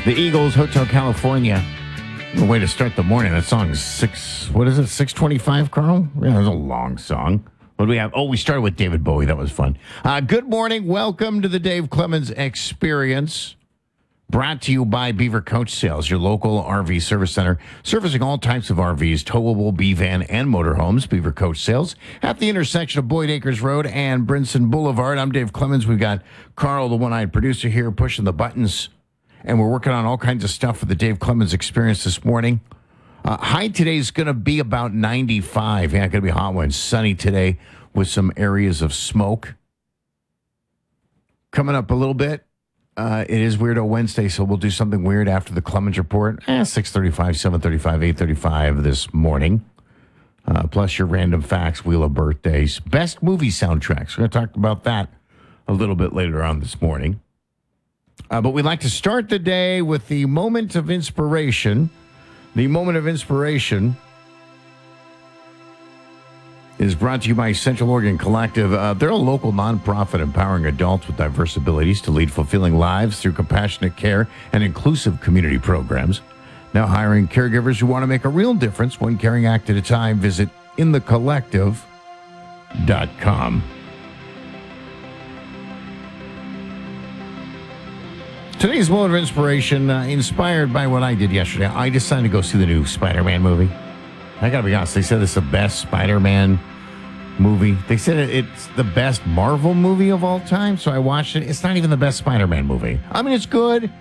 The Eagles, Hotel California. A way to start the morning. That song's 6:25, Carl? Yeah, that's a long song. What do we have? Oh, we started with David Bowie. That was fun. Good morning. Welcome to the Dave Clemens Experience. Brought to you by Beaver Coach Sales, your local RV service center, servicing all types of RVs, towable, B-van, and motorhomes. Beaver Coach Sales at the intersection of Boyd Acres Road and Brinson Boulevard. I'm Dave Clemens. We've got Carl, the one-eyed producer here, pushing the buttons, and we're working on all kinds of stuff for the Dave Clemens Experience this morning. High today is going to be about 95. Yeah, going to be a hot one. Sunny today with some areas of smoke. Coming up a little bit. It is Weirdo Wednesday, so we'll do something weird after the Clemens Report. 6:35, 7:35, 8:35 this morning. Plus your random facts, Wheel of Birthdays. Best movie soundtracks. We're going to talk about that a little bit later on this morning. But we'd like to start the day with the moment of inspiration. The moment of inspiration is brought to you by Central Oregon Collective. They're a local nonprofit empowering adults with diverse abilities to lead fulfilling lives through compassionate care and inclusive community programs. Now hiring caregivers who want to make a real difference, one caring act at a time. Visit inthecollective.com. Today's moment of inspiration, inspired by what I did yesterday. I decided to go see the new Spider-Man movie. I gotta be honest, they said it's the best Spider-Man movie. They said it's the best Marvel movie of all time, so I watched it. It's not even the best Spider-Man movie. I mean, it's good.